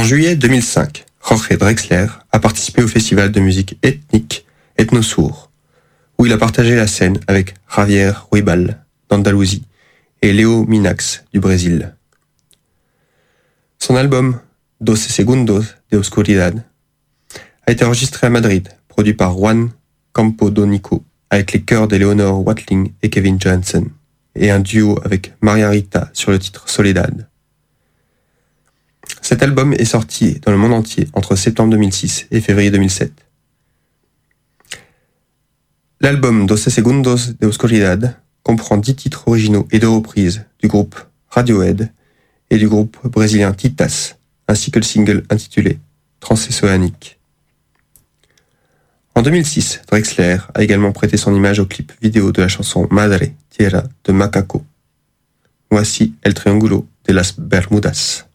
juillet 2005, Jorge Drexler a participé au festival de musique ethnique Ethnosur, où il a partagé la scène avec Javier Ruibal d'Andalousie et Léo Minax du Brésil. Son album Doce Segundos de Oscuridad a été enregistré à Madrid, produit par Juan Campodónico avec les chœurs d'Eleonor Watling et Kevin Johansen, et un duo avec Maria Rita sur le titre Soledad. Cet album est sorti dans le monde entier entre septembre 2006 et février 2007. L'album Doce Segundos de Oscuridad comprend 10 titres originaux et 2 reprises du groupe Radiohead et du groupe brésilien Titas, ainsi que le single intitulé Transoceanique. En 2006, Drexler a également prêté son image au clip vidéo de la chanson Madre Tierra de Macaco. Voici El Triángulo de las Bermudas.